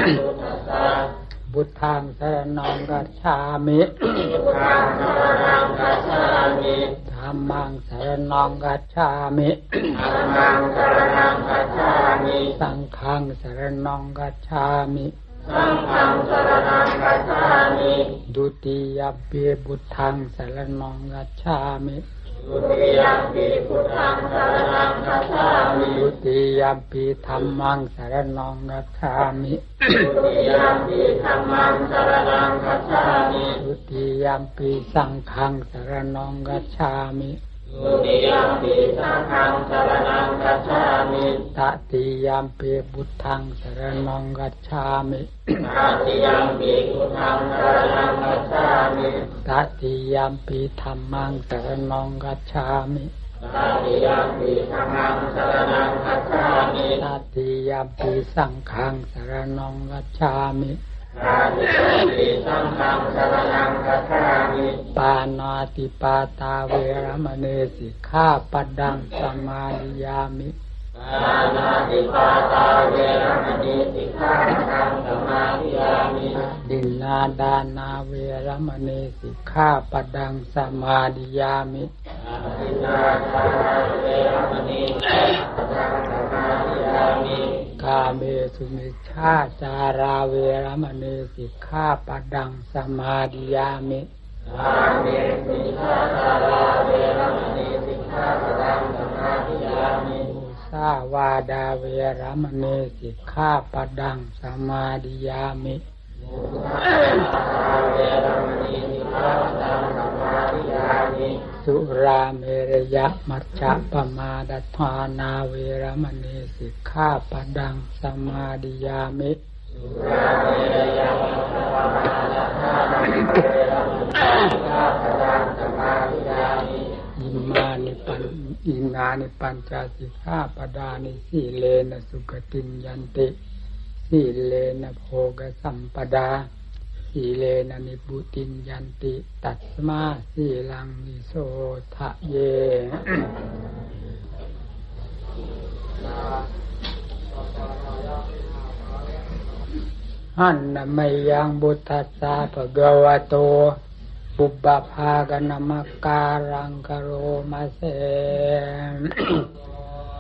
พุทธังสรณังคัจฉามิธัมมังสรณังคัจฉามิสังฆังสรณังคัจฉามิดุติยัมปิพุทธังสรณังคัจฉามิดุติยัมปิพุทธังสรณังคัจฉามิดุติยัมปิธัมมังสรณังคัจฉามิดุติยัมปิธัมมังสรณังคัจฉามิดุติยัมปิสังฆังสรณังคัจฉามิดุติยัมปิสังฆังสรณังคัจฉามิตติยัมปิพุทธังสรณังคัจฉามิตติยัมปิพุทธังสรณังคัจฉามิตติยัมปิธัมมังสรณังคัจฉามิตติยัมปิธัมมังสรณังคัจฉามิตติยัมปิสังฆังสรณังคัจฉามิตติยัมปิสังฆังสรณังคัจฉามิปานาติปาตาเวรมณีสิกขาปัดดังสมาธิยามิปานาติปาตาเวรมณีสิกขาปัดดังสมาธิยามิดินนาดานาเวรมณีสิกขาปัดดังสมาธิยามิดินนาดานาเวรมณีสิกขาปัดดังสมาธิยามิกาเมสุมิชฌาจาราเวรมณีสิกขาปัดดังสมาธิยามิกาเมสุมิชฌาจาราเวรมณีสิกขาปัดดังสมาธิยามิมุสาวาดาเวรมณีสิกขาปัดดังสมาธิยามิมุสาวาดาเวรมณีสิกขาปัดดังสมาธิยามิสุราเมรยมัจจปมาดทานาเวรมณีสิกขาปัดดังสมาธิยามิสุราเมรยมัจจปมาดทานาเวรมณีสิกขาปัดดังสมาธิยามิอิมานิปัญจสิกขาปดานิสีเลนะสุขติยันติสีเลนะโภคสัมปดาสีเลนะนิพุติยันติตัสมาสีลังนิโสทะเยหันนะไมยังบุตตัสสะภะคะวะโตปุบบัพพากะนะมะการังกะโรมะเส